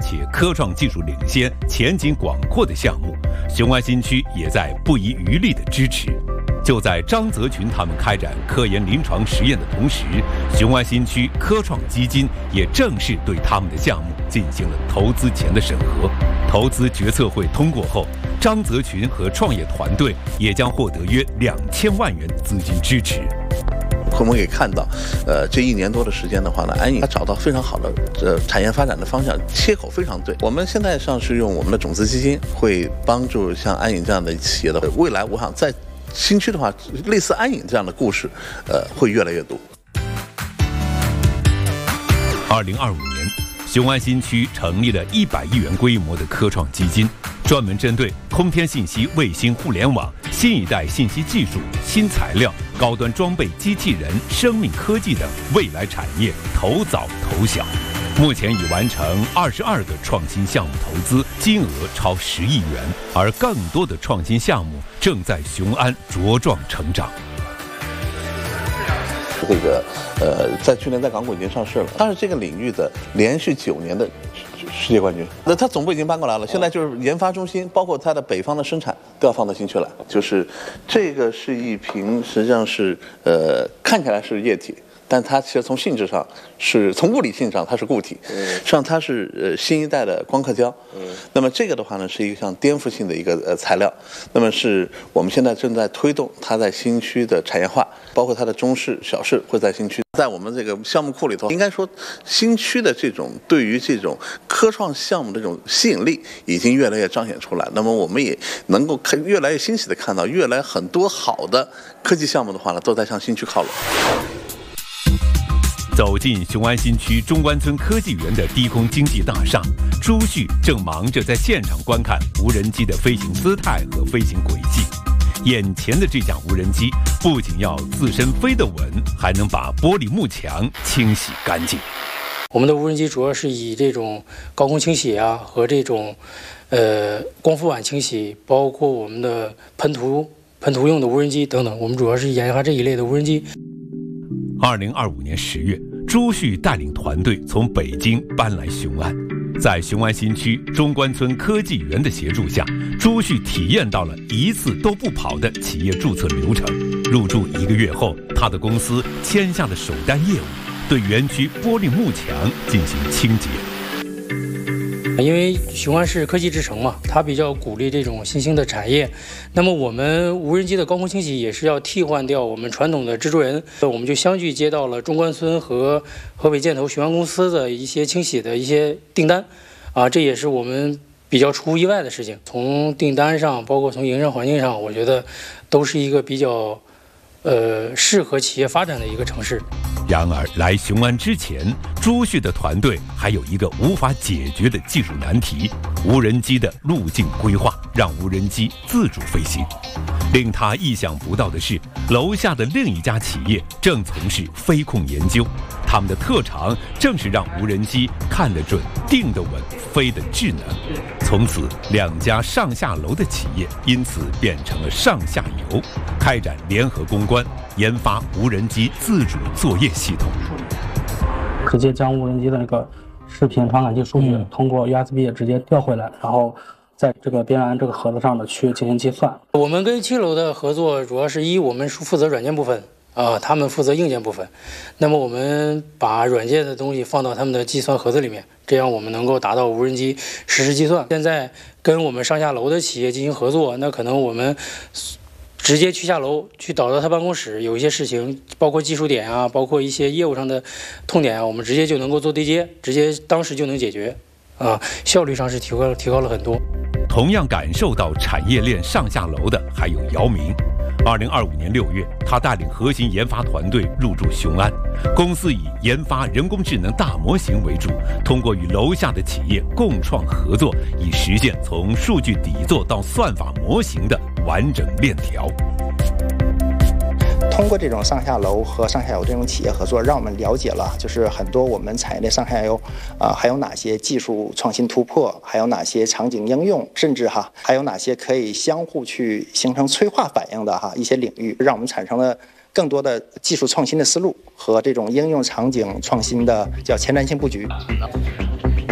且科创技术领先、前景广阔的项目，雄安新区也在不遗余力地支持。就在张泽群他们开展科研临床实验的同时，雄安新区科创基金也正式对他们的项目进行了投资前的审核。投资决策会通过后，张泽群和创业团队也将获得约2000万元资金支持。 我们可以看到，这1年多的时间的话呢，安颖它找到非常好的产业发展的方向，切口非常对。我们现在上是用我们的种子基金，会帮助像安颖这样的企业的未来，我想在新区的话，类似安颖这样的故事，会越来越多。 2025年，雄安新区成立了100亿元规模的科创基金，专门针对空天信息、卫星互联网、新一代信息技术、新材料、高端装备、机器人、生命科技等未来产业投早投小。目前已完成22个创新项目投资，金额超10亿元，而更多的创新项目正在雄安茁壮成长。 这个在去年在港股已经上市了，它是这个领域的连续9年的世界冠军。那它总部已经搬过来了，现在就是研发中心，包括它的北方的生产都要放到新区来。就是这个是一瓶，实际上是看起来是液体。但它其实从性质上是从物理性质上它是固体，实际上它是新一代的光刻胶。那么这个的话呢是一个像颠覆性的一个材料，那么是我们现在正在推动它在新区的产业化，包括它的中试、小试会在新区。在我们这个项目库里头，应该说新区的这种对于这种科创项目的这种吸引力已经越来越彰显出来。那么我们也能够越来越欣喜的看到，越来很多好的科技项目的话呢，都在向新区靠拢。 走进雄安新区中关村科技园的低空经济大厦，朱旭正忙着在现场观看无人机的飞行姿态和飞行轨迹。眼前的这架无人机不仅要自身飞得稳，还能把玻璃幕墙清洗干净。 我们的无人机主要是以这种高空清洗啊和这种光伏板清洗，包括我们的喷涂用的无人机等等，我们主要是研发这一类的无人机。 2025年10月，朱旭带领团队从北京搬来雄安，在雄安新区中关村科技园的协助下，朱旭体验到了一次都不跑的企业注册流程。入驻1个月后，他的公司签下了首单业务，对园区玻璃幕墙进行清洁。 因为雄安是科技之城嘛，它比较鼓励这种新兴的产业。那么我们无人机的高空清洗也是要替换掉我们传统的制作人，我们就相继接到了中关村和河北建投雄安公司的一些清洗的一些订单，这也是我们比较出乎意外的事情。从订单上，包括从营商环境上，我觉得都是一个比较适合企业发展的一个城市。 然而来雄安之前，朱旭的团队还有一个无法解决的技术难题：无人机的路径规划，让无人机自主飞行。令他意想不到的是，楼下的另一家企业正从事飞控研究，他们的特长正是让无人机看得准、定得稳、飞得智能。从此，2家上下楼的企业因此变成了上下游，开展联合攻关，研发无人机自主作业系统， 直接将无人机的那个视频传感器数据通过 USB 直接调回来，然后在这个边安这个盒子上的去进行计算。 我们跟7楼的合作主要是我们负责软件部分，他们负责硬件部分。那么我们把软件的东西放到他们的计算盒子里面，这样我们能够达到无人机实时计算。现在跟我们上下楼的企业进行合作，那可能我们直接去下楼去导到他办公室，有一些事情，包括技术点啊，包括一些业务上的痛点啊，我们直接就能够做对接，直接当时就能解决，效率上是提高了很多。 同样感受到产业链上下楼的还有姚明。2025年6月，他带领核心研发团队入驻雄安，公司以研发人工智能大模型为主，通过与楼下的企业共创合作，以实现从数据底座到算法模型的完整链条。 通过这种上下楼和上下游这种企业合作，让我们了解了就是很多我们产业链上下游还有哪些技术创新突破，还有哪些场景应用，甚至还有哪些可以相互去形成催化反应的一些领域，让我们产生了更多的技术创新的思路和这种应用场景创新的叫前瞻性布局。